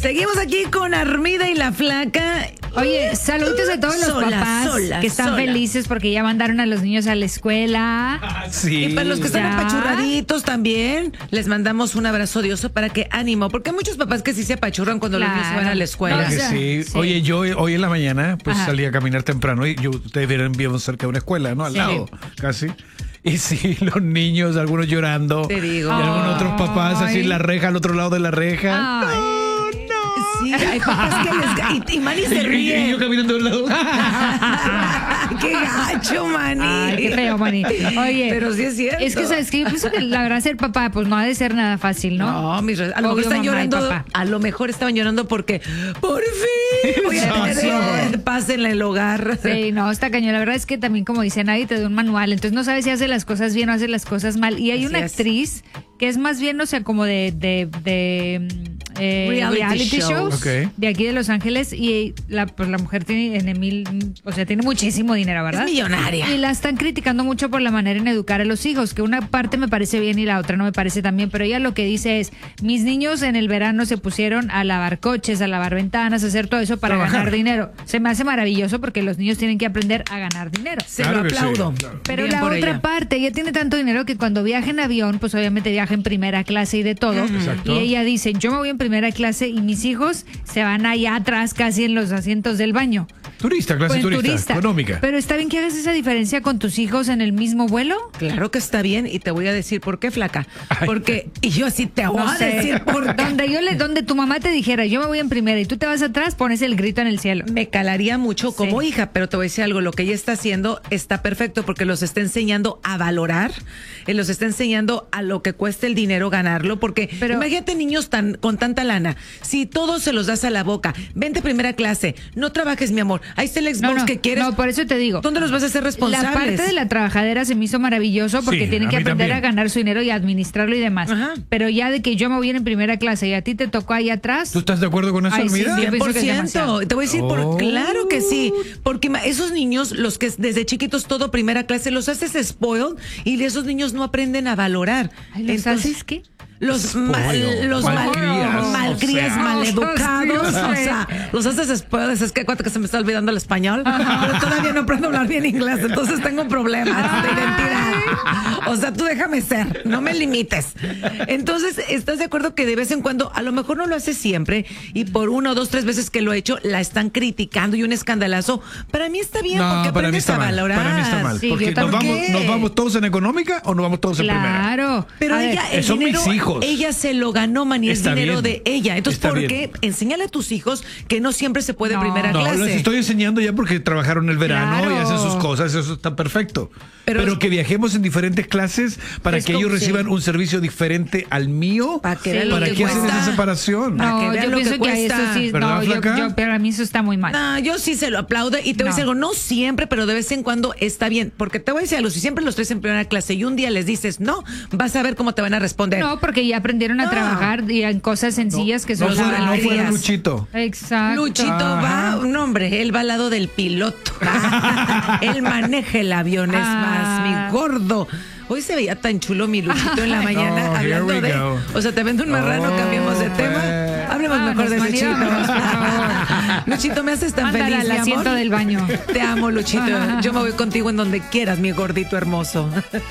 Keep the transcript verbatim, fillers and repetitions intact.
Seguimos aquí con Armida y la Flaca. Oye, saludos a todos los Sola, papás sola, que están sola. felices porque ya mandaron a los niños a la escuela. Sí. Y para los que están Ya. apachurraditos también, les mandamos un abrazo dioso para que ánimo, porque hay muchos papás que sí se apachurran cuando los niños se van a la escuela. Claro que O sea, sí. sí. Oye, yo hoy en la mañana pues Ajá. salí a caminar temprano y yo, ustedes vieron, vivimos cerca de una escuela, ¿no? Al Sí. lado, casi. Y sí, los niños, algunos llorando. Te digo. Y algunos otros papás así Ay. en la reja, al otro lado de la reja. Ay. Sí, hay papás que les... Y, y Manny se Y yo- y ríe. yo caminando al lado. ¡Qué gacho, Manny! Ay, qué feo, Manny. Oye, Pero sí es cierto. es que, ¿sabes qué? Yo pienso que la verdad ser papá, pues no ha de ser nada fácil, ¿no? No, mis re- a lo mejor Obvio, están mamá y llorando, papá. a lo mejor estaban llorando porque por fin voy a Sí, tener sí. paz en el hogar. Sí, no, está cañón. La verdad es que también, como dice, nadie te da un manual. Entonces no sabes si hace las cosas bien o hace las cosas mal. Y hay Así una es. actriz que es más bien, o sea, como de, de, de mm, eh, Reality reality, shows. shows Ok. de aquí de Los Ángeles. Y la, pues la mujer tiene en mil, o sea, tiene muchísimo dinero, ¿verdad? Es millonaria. Y la están criticando mucho por la manera en educar a los hijos, que una parte me parece bien y la otra no me parece tan bien. Pero ella lo que dice es, mis niños en el verano se pusieron a lavar coches, a lavar ventanas, a hacer todo eso para Trabajar. ganar dinero. Se me hace maravilloso porque los niños tienen que aprender a ganar dinero. Se Claro lo que sí, aplaudo. claro. Pero Bien la por otra ella. parte, ella tiene tanto dinero que cuando viaja en avión, pues obviamente viaja en primera clase y de todo. Exacto. Y ella dice, yo me voy en primera clase y mis hijos se van allá atrás casi en los asientos del baño. Turista, clase Pues, turista, económica. Pero está bien que hagas esa diferencia con tus hijos en el mismo vuelo. Claro que está bien y te voy a decir por qué, Flaca. Ay. Porque, y yo así te voy No a sé. decir por qué. Donde yo le, donde tu mamá te dijera, yo me voy en primera y tú te vas atrás, pones el grito en el cielo. Me calaría mucho como Sí. hija, pero te voy a decir algo, lo que ella está haciendo está perfecto porque los está enseñando a valorar, eh, los está enseñando a lo que cuesta el dinero ganarlo, porque Pero- imagínate niños tan con tanta lana, si todos se los das a la boca, vente primera clase, no trabajes mi amor, ahí está el Xbox No, no, que quieres, no, por eso te digo. ¿dónde los vas a hacer responsables? La parte de la trabajadera se me hizo maravilloso porque Sí, tienen a que mí aprender también. a ganar su dinero y a administrarlo y demás. Ajá. Pero ya de que yo me voy en primera clase y a ti te tocó ahí atrás. ¿Tú estás de acuerdo con eso, Ay, sí, Almira? sí. cien por pienso que es ciento. demasiado. Te voy a decir, por, Oh. claro que sí. Porque ma- esos niños, los que desde chiquitos todo primera clase, los haces spoiled y esos niños no aprenden a valorar. Ay, ¿los Entonces, haces qué? Los, ma- Spoiled. los mal- Malcrías, malcrías, o sea. maleducados, Sí, o sí. sea, los haces spoiled. Es que cuánto que se me está olvidando el español, pero todavía no aprendo a hablar bien inglés, entonces tengo problemas de identidad. O sea, tú déjame ser, no me limites. Entonces, ¿estás de acuerdo que de vez en cuando, a lo mejor no lo hace siempre, y por una o dos, tres veces que lo ha hecho, la están criticando y un escandalazo? Para mí está bien, porque No, para mí aprendes está a mal. valorar. Para mí está mal. Sí, porque yo nos también. vamos, nos vamos todos en económica o nos vamos todos en primera. Claro. Pero A ver, ella, el son mis dinero, hijos. ella se lo ganó, Manny, es Está dinero bien. de ella. Entonces, Está ¿por bien. qué? Enséñale a tus hijos que no siempre se puede No. primera No, clase. los estoy enseñando ya porque trabajaron el verano Claro. y hacen sus cosas, eso está perfecto. Pero Pero, es- que viajemos en diferentes clases para Es que como- ellos reciban sí. un servicio diferente al mío. Para que Sí. vean lo ¿Para que qué hacen cuesta. esa separación? Para que No, vean yo lo que pienso que, eso cuesta. sí, ¿Verdad, no, yo, Flaca? yo, pero a mí eso está muy mal. No, yo sí se lo aplaudo y te voy a No. decir algo, no siempre, pero de vez en cuando está bien, porque te voy a decir algo, si siempre los traes en primera clase y un día les dices no, vas a ver cómo te van a responder. No, porque ya aprendieron a No. trabajar y en cosas sencillas que No son Los fuera, no alegrías. fuera Luchito. Exacto. Luchito Ajá. va, no hombre, él va al lado del piloto. Él maneja el avión, es más, Ah. mi gordo. Hoy se veía tan chulo mi Luchito en la mañana Oh, here hablando we de. go. O sea, te vendo un marrano, Oh, cambiamos de tema. pues. Hablemos Vámonos, mejor de Manny, Luchito. vámonos, por favor. Luchito, me haces tan Mándala feliz, al mi asiento amor. del baño. Te amo, Luchito. Yo me voy contigo en donde quieras, mi gordito hermoso.